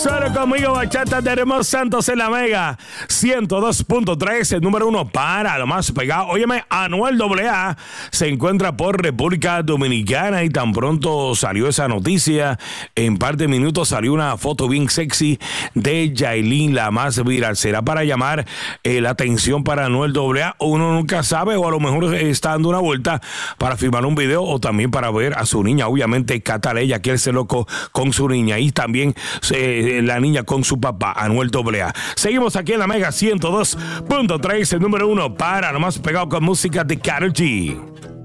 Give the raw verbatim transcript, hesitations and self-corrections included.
Solo conmigo, bachata de Remo Santos en la Mega ciento dos punto tres, el número uno para lo más pegado. Óyeme, Anuel A A se encuentra por República Dominicana y tan pronto salió esa noticia, en par de minutos salió una foto bien sexy de Yailin, la más viral. ¿Será para llamar eh, la atención para Anuel A A? Uno nunca sabe, o a lo mejor está dando una vuelta para filmar un video o también para ver a su niña, obviamente Cataleya, que él se loco con su niña, y también eh, la niña con su papá, Anuel A A. Seguimos aquí en la Mega ciento dos punto tres, el número uno para lo más pegado con música de Karol G.